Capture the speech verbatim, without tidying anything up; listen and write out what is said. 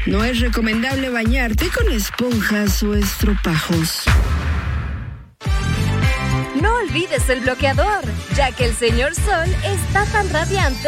No es recomendable bañarte con esponjas o estropajos. No olvides el bloqueador, ya que el señor Sol está tan radiante